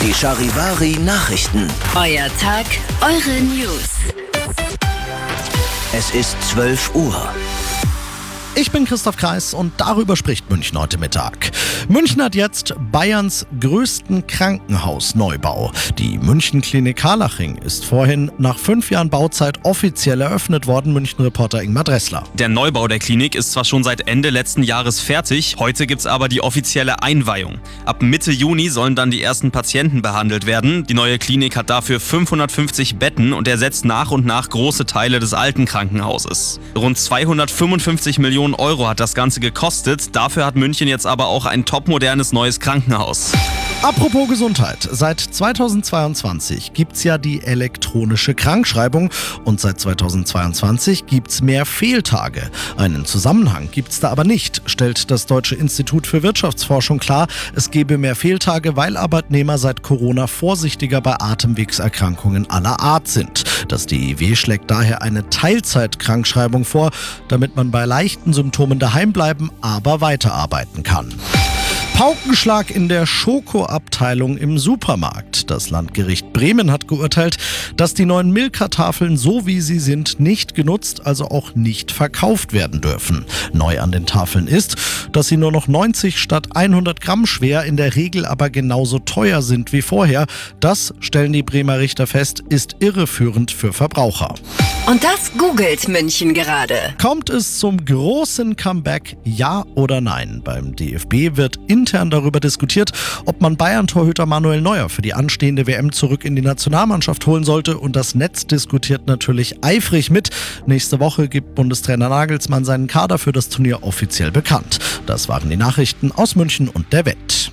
Die Charivari Nachrichten. Euer Tag, eure News. Es ist 12 Uhr. Ich bin Christoph Kreis und darüber spricht München heute Mittag. München hat jetzt Bayerns größten Krankenhausneubau. Die München-Klinik Harlaching ist vorhin nach 5 Jahren Bauzeit offiziell eröffnet worden, München-Reporter Ingmar Dressler. Der Neubau der Klinik ist zwar schon seit Ende letzten Jahres fertig, heute gibt's aber die offizielle Einweihung. Ab Mitte Juni sollen dann die ersten Patienten behandelt werden. Die neue Klinik hat dafür 550 Betten und ersetzt nach und nach große Teile des alten Krankenhauses. Rund 255 Millionen Euro hat das Ganze gekostet. Dafür hat München jetzt aber auch ein topmodernes neues Krankenhaus. Apropos Gesundheit. Seit 2022 gibt's ja die elektronische Krankschreibung und seit 2022 gibt's mehr Fehltage. Einen Zusammenhang gibt's da aber nicht, stellt das Deutsche Institut für Wirtschaftsforschung klar. Es gebe mehr Fehltage, weil Arbeitnehmer seit Corona vorsichtiger bei Atemwegserkrankungen aller Art sind. Das DIW schlägt daher eine Teilzeitkrankschreibung vor, damit man bei leichten Symptomen daheim bleiben, aber weiterarbeiten kann. Paukenschlag in der Schokoabteilung im Supermarkt. Das Landgericht Bremen hat geurteilt, dass die neuen Milka-Tafeln, so wie sie sind, nicht genutzt, also auch nicht verkauft werden dürfen. Neu an den Tafeln ist, dass sie nur noch 90 statt 100 Gramm schwer, in der Regel aber genauso teuer sind wie vorher. Das, stellen die Bremer Richter fest, ist irreführend für Verbraucher. Und das googelt München gerade. Kommt es zum großen Comeback, ja oder nein? Beim DFB wird intern darüber diskutiert, ob man Bayern-Torhüter Manuel Neuer für die anstehende WM zurück in die Nationalmannschaft holen sollte. Und das Netz diskutiert natürlich eifrig mit. Nächste Woche gibt Bundestrainer Nagelsmann seinen Kader für das Turnier offiziell bekannt. Das waren die Nachrichten aus München und der Welt.